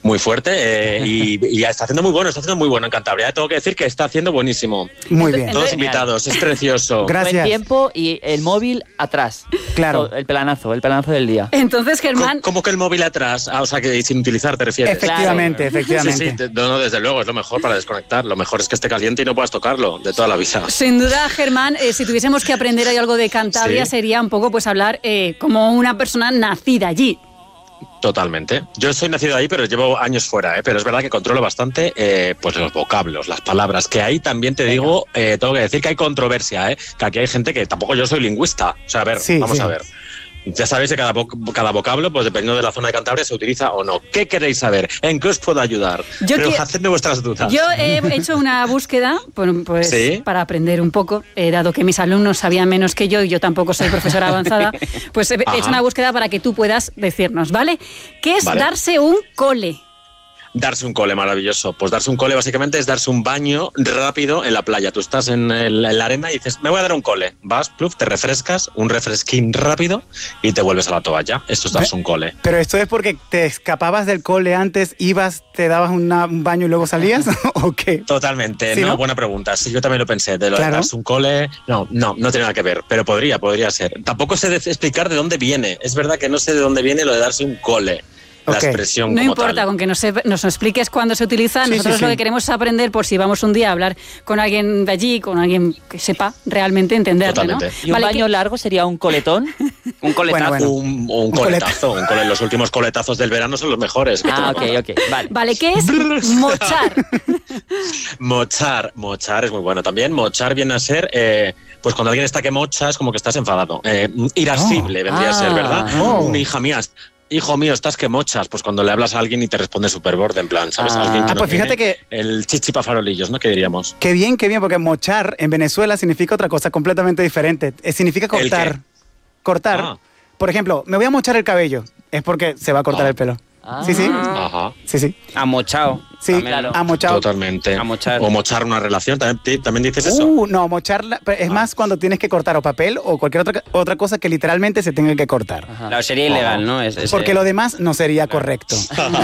Muy fuerte y está haciendo muy bueno, en Cantabria. Tengo que decir que está haciendo buenísimo. Muy bien. Todos invitados, es precioso. Gracias. Buen tiempo y el móvil atrás. Claro. El pelanazo del día. Entonces, Germán... ¿Cómo que el móvil atrás? O sea, que sin utilizar, ¿te refieres? Efectivamente. Sí, no, desde luego, es lo mejor para desconectar. Lo mejor es que esté caliente y no puedas tocarlo, de toda la vida. Sin duda, Germán, si tuviésemos que aprender ahí algo de Cantabria, sería un poco pues hablar como una persona nacida allí. Totalmente. Yo soy nacido ahí, pero llevo años fuera, pero es verdad que controlo bastante pues los vocablos, las palabras, que ahí también te digo, tengo que decir que hay controversia, que aquí hay gente que tampoco yo soy lingüista. O sea, a ver, vamos a ver. Ya sabéis que cada vocablo, pues dependiendo de la zona de Cantabria, se utiliza o no. ¿Qué queréis saber? ¿En qué os puedo ayudar? Hacedme vuestras dudas. Yo he hecho una búsqueda pues, para aprender un poco, dado que mis alumnos sabían menos que yo y yo tampoco soy profesora avanzada, pues he hecho una búsqueda para que tú puedas decirnos, ¿vale? ¿Qué es darse un cole? Darse un cole, maravilloso. Pues darse un cole básicamente es darse un baño rápido en la playa. Tú estás en la arena y dices, me voy a dar un cole. Vas, pluf, te refrescas, un refresquín rápido y te vuelves a la toalla. Esto es darse un cole. ¿Pero esto es porque te escapabas del cole antes, ibas, te dabas un baño y luego salías? ¿O qué? Totalmente. ¿Sí, no? Buena pregunta. Sí, yo también lo pensé. De lo de darse un cole, no tiene nada que ver. Pero podría ser. Tampoco sé explicar de dónde viene. Es verdad que no sé de dónde viene lo de darse un cole. La expresión no como importa, tal. con que nos expliques cuándo se utiliza. Nosotros lo que queremos es aprender por si vamos un día a hablar con alguien de allí, con alguien que sepa realmente entenderlo, ¿no? ¿Y un baño largo sería un coletón? Un coletazo. Bueno. Un coletazo. Los últimos coletazos del verano son los mejores. Ok. Vale, ¿qué es mochar? Mochar es muy bueno también. Mochar viene a ser... pues cuando alguien está que mocha es como que estás enfadado. Irascible vendría a ser, ¿verdad? Una hija mía... Hijo mío, estás que mochas. Pues cuando le hablas a alguien y te responde súper borde, en plan, ¿sabes? Alguien que no pues fíjate que... El chichipa farolillos, ¿no? ¿Qué diríamos? Qué bien, porque mochar en Venezuela significa otra cosa completamente diferente. Significa cortar. Cortar. Por ejemplo, me voy a mochar el cabello. Es porque se va a cortar el pelo. Sí. Ajá. Sí. Amochado. Sí, claro. amochado. Totalmente. Amochar. O mochar una relación, ¿también dices eso? No, mochar es más cuando tienes que cortar o papel o cualquier otra cosa que literalmente se tenga que cortar. Claro, sería ilegal, ¿no? Porque lo demás no sería correcto.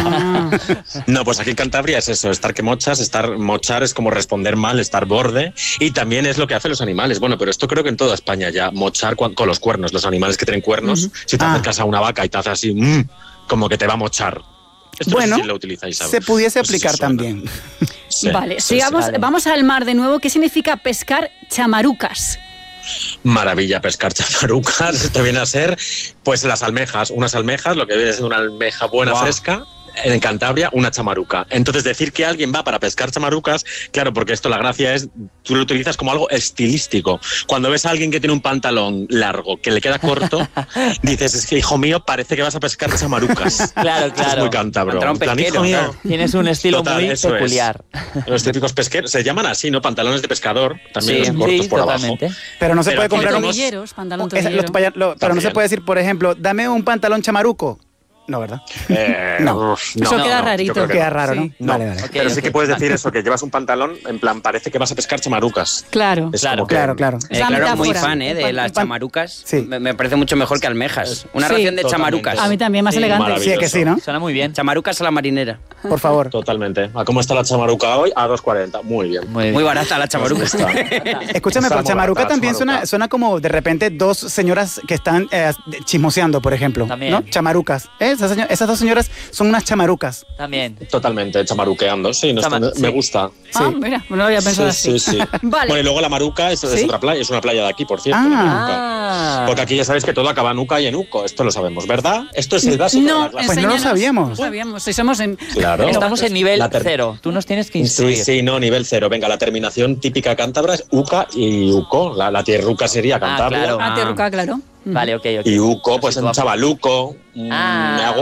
No, pues aquí en Cantabria es eso, estar que mochas, mochar es como responder mal, estar borde, y también es lo que hacen los animales. Bueno, pero esto creo que en toda España ya, mochar con los cuernos, los animales que tienen cuernos, si te acercas a una vaca y te hace así, como que te va a mochar. Esto bueno, no sé si lo utilizáis, ¿sabes? Se pudiese aplicar también. Sí, vale, sigamos, vamos al mar de nuevo. ¿Qué significa pescar chamarucas? Maravilla, pescar chamarucas. Esto viene a ser, pues, las almejas. Unas almejas, lo que viene a ser una almeja buena, fresca. En Cantabria, una chamaruca. Entonces, decir que alguien va para pescar chamarucas, claro, porque esto la gracia es, tú lo utilizas como algo estilístico. Cuando ves a alguien que tiene un pantalón largo, que le queda corto, dices, es que, hijo mío, parece que vas a pescar chamarucas. Claro. Es muy cántabro. Pesquero, hijo mío. claro. Tienes un estilo muy peculiar. Los típicos pesqueros, se llaman así, ¿no? Pantalones de pescador, también los cortos por totalmente. abajo. Pero no se puede comprar pantalón tobillero. Pero no se puede decir, por ejemplo, dame un pantalón chamaruco. No, ¿verdad? No. Eso queda rarito. Queda raro, ¿no? Vale. Okay, pero sí que puedes decir eso, que llevas un pantalón, en plan, parece que vas a pescar chamarucas. Claro. Claro. Claro, muy fan, de las chamarucas. Sí. Me parece mucho mejor que almejas. Una ración de chamarucas. A mí también, más elegante. Sí, que sí, ¿no? Suena muy bien. Chamarucas a la marinera. Por favor. Totalmente. ¿A cómo está la chamaruca hoy? A 2,40. Muy bien. Muy barata la chamaruca. Escúchame, pero chamaruca también suena como de repente dos señoras que están chismoseando, por ejemplo. También. ¿No? Chamarucas. Esas dos señoras son unas chamarucas. También. Totalmente, chamaruqueando, sí. Me gusta. Mira, no lo había pensado así. Sí. Vale. Bueno, y luego la Maruca es otra playa, es una playa de aquí, por cierto. Porque aquí ya sabéis que todo acaba en Uca y en Uco. Esto lo sabemos, ¿verdad? Esto es el básico de la clase. Pues no lo sabíamos. No sabíamos. Si somos en... Claro. Estamos en nivel 0. Tú nos tienes que instruir. Sí, nivel 0. Venga, la terminación típica cántabra es Uca y Uco. La tierruca sería Cantabria. Claro. Tierruca, claro. Vale, ok. Y Uco, pues es un chavaluco. Ya.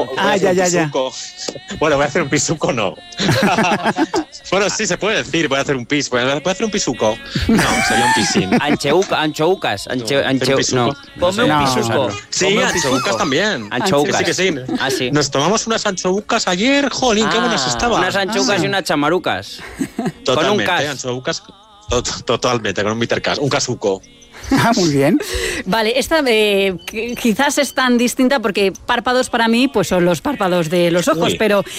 Bueno, voy a hacer un pisuco, no. Bueno, sí, se puede decir, voy a hacer un pis. ¿Voy a hacer un pisuco? No, sería un pisín. Anchoucas. No. Ponme un pisuco. Sí, anchoucas también. Anchoucas. Sí. Nos tomamos unas anchoucas ayer, jolín, qué buenas estaban. Unas anchoucas y unas chamarucas. Totalmente, con un cas. Anchoucas, totalmente, con un bittercas, un casuco. Muy bien. Vale, esta quizás es tan distinta porque párpados para mí pues son los párpados de los ojos, pero